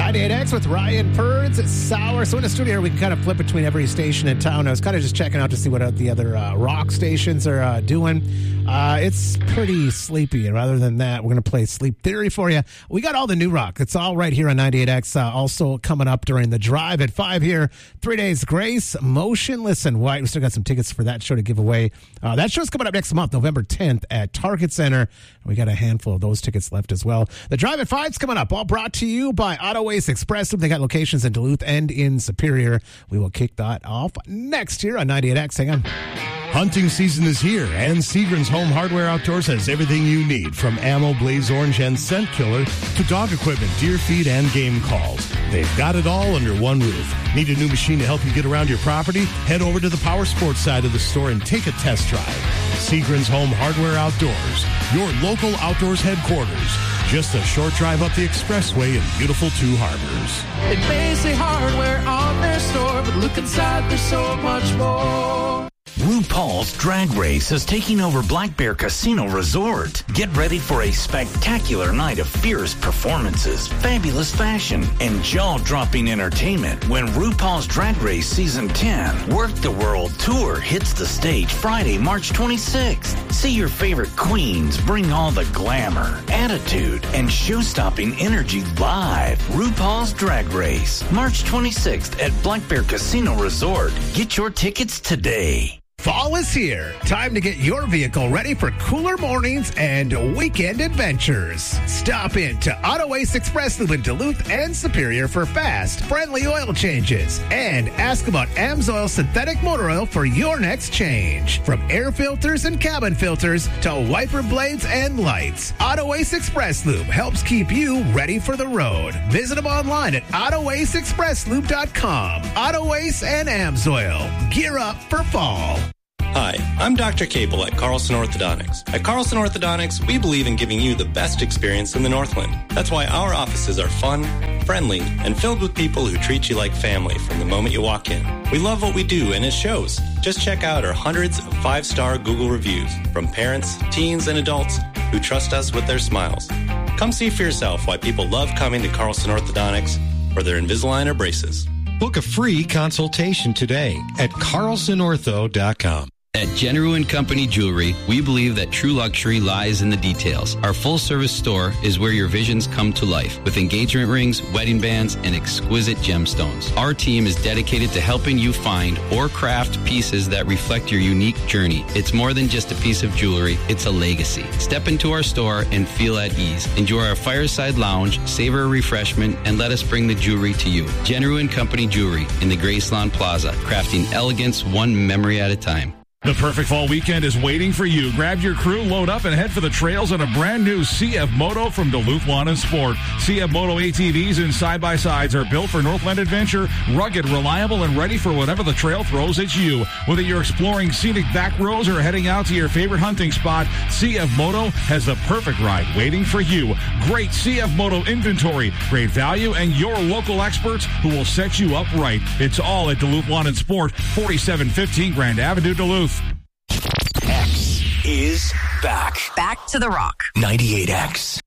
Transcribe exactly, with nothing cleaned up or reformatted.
ninety-eight X with Ryan Purds. It's Sour. So in the studio here, we can kind of flip between every station in town. I was kind of just checking out to see what the other uh, rock stations are uh, doing. Uh, it's pretty sleepy. And rather than that, we're going to play Sleep Theory for you. We got all the new rock. It's all right here on ninety-eight X. Uh, also coming up during the drive at five here. Three Days Grace, Motionless and White. We still got some tickets for that show to give away. Uh, that show's coming up next month, November tenth at Target Center. We got a handful of those tickets left as well. The drive at five is coming up. All brought to you by Auto Waste Express. They got locations in Duluth and in Superior. We will kick that off next year on ninety-eight X. Hang on. Hunting season is here, and Seagram's Home Hardware Outdoors has everything you need, from ammo, blaze orange, and scent killer to dog equipment, deer feed, and game calls. They've got it all under one roof. Need a new machine to help you get around your property? Head over to the Power Sports side of the store and take a test drive. Seagram's Home Hardware Outdoors, your local outdoors headquarters. Just a short drive up the expressway in beautiful Two Harbors. It may say hardware on their store, but look inside, there's so much more. RuPaul's Drag Race is taking over Black Bear Casino Resort. Get ready for a spectacular night of fierce performances, fabulous fashion, and jaw-dropping entertainment when RuPaul's Drag Race Season ten Work the World Tour hits the stage Friday, March twenty-sixth. See your favorite queens bring all the glamour, attitude, and show-stopping energy live. RuPaul's Drag Race, March twenty-sixth at Black Bear Casino Resort. Get your tickets today. Fall is here. Time to get your vehicle ready for cooler mornings and weekend adventures. Stop in to Auto Waste Express Lube in Duluth and Superior for fast, friendly oil changes. And ask about AMSOIL synthetic motor oil for your next change. From air filters and cabin filters to wiper blades and lights, Auto Waste Express Lube helps keep you ready for the road. Visit them online at auto waste express lube dot com. Auto Waste and AMSOIL. Gear up for fall. Hi, I'm Doctor Cable at Carlson Orthodontics. At Carlson Orthodontics, we believe in giving you the best experience in the Northland. That's why our offices are fun, friendly, and filled with people who treat you like family from the moment you walk in. We love what we do, and it shows. Just check out our hundreds of five-star Google reviews from parents, teens, and adults who trust us with their smiles. Come see for yourself why people love coming to Carlson Orthodontics for their Invisalign or braces. Book a free consultation today at carlson ortho dot com. At General and Company Jewelry, we believe that true luxury lies in the details. Our full-service store is where your visions come to life, with engagement rings, wedding bands, and exquisite gemstones. Our team is dedicated to helping you find or craft pieces that reflect your unique journey. It's more than just a piece of jewelry, it's a legacy. Step into our store and feel at ease. Enjoy our fireside lounge, savor a refreshment, and let us bring the jewelry to you. General and Company Jewelry in the Graceland Plaza, crafting elegance one memory at a time. The perfect fall weekend is waiting for you. Grab your crew, load up, and head for the trails on a brand new C F Moto from Duluth Lawn and Sport. C F Moto A T Vs and side-by-sides are built for Northland adventure, rugged, reliable, and ready for whatever the trail throws at you. Whether you're exploring scenic back roads or heading out to your favorite hunting spot, C F Moto has the perfect ride waiting for you. Great C F Moto inventory, great value, and your local experts who will set you up right. It's all at Duluth Lawn and Sport, forty-seven fifteen Grand Avenue, Duluth. X is back. Back to the rock. ninety-eight X.